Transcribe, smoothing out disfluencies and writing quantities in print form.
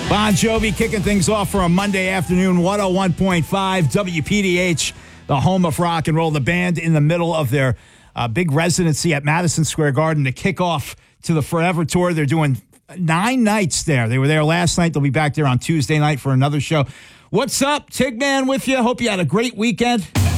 Bon Jovi kicking things off for a Monday afternoon, 101.5 WPDH, the home of rock and roll. The band in the middle of their big residency at Madison Square Garden to kick off to the Forever Tour. They're doing 9 nights there. They were there last night. They'll be back there on Tuesday night for another show. What's up? Tigman with you. Hope you had a great weekend.